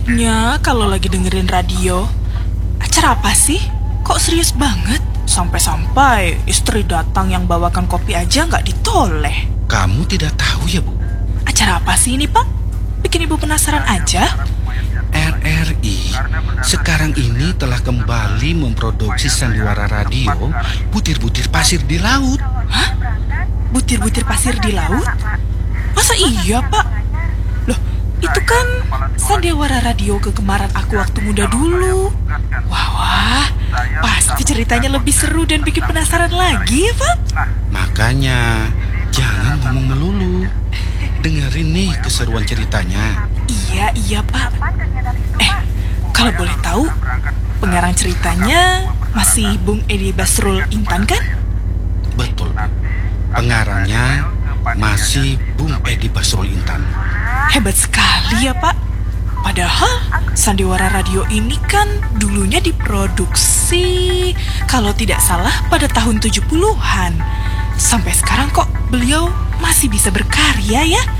Enaknya kalau lagi dengerin radio. Acara apa sih? Kok serius banget? Sampai-sampai istri datang yang bawakan kopi aja nggak ditoleh. Kamu tidak tahu ya, Bu? Acara apa sih ini, Pak? Bikin ibu penasaran aja. RRI sekarang ini telah kembali memproduksi sandiwara radio Butir-Butir Pasir di Laut. Hah? Butir-butir pasir di laut? Masa iya, Pak? Loh, itu kan sandiwara radio kegemaran aku waktu muda dulu. Wah, pasti ceritanya lebih seru dan bikin penasaran lagi ya, Pak? Makanya jangan ngomong melulu. Dengerin nih keseruan ceritanya. Iya, Pak. Kalau boleh tahu, pengarang ceritanya masih Bung Edi Basrul Intan kan? Betul, Bu. Pengarangnya masih Bung Edi Basrul Intan. Hebat sekali ya, Pak. Padahal sandiwara radio ini kan dulunya diproduksi, kalau tidak salah pada tahun 70-an. Sampai sekarang kok beliau masih bisa berkarya ya?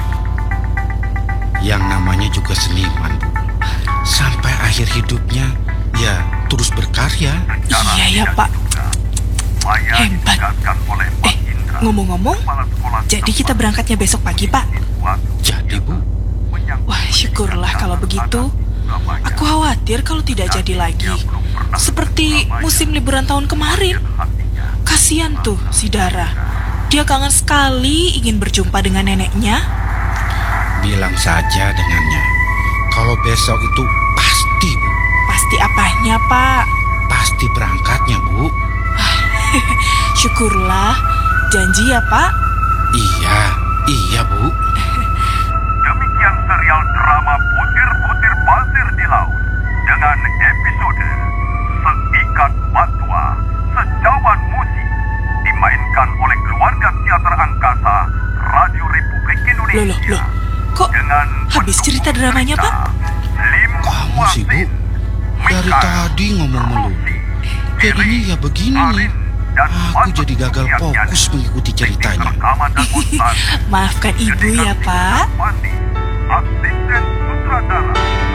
Yang namanya juga seniman, Bu. Sampai akhir hidupnya, ya terus berkarya. Iya ya, Pak. Hebat. Ngomong-ngomong, jadi kita berangkatnya besok pagi, Pak? Jadi, Bu. Wah, syukurlah kalau begitu. Aku khawatir kalau tidak jadi lagi. Seperti musim liburan tahun kemarin. Kasian tuh si Dara. Dia kangen sekali ingin berjumpa dengan neneknya. Bilang saja dengannya, kalau besok itu pasti, Bu. Pasti apanya, Pak? Pasti berangkatnya, Bu. Syukurlah. Janji ya, Pak? Iya, Bu. Demikian serial drama Butir-Butir Pasir di Laut dengan episode Seikat Batua, Secawan Musi, dimainkan oleh keluarga teater angkasa Radio Republik Indonesia. Loh. Kok habis cerita dramanya, Pak? Kamu sih, Bu. Dari tadi ngomong melulu. Jadinya ya begini nih. Aku jadi gagal fokus mengikuti ceritanya. Maafkan ibu ya, Pak. Asisten sutradara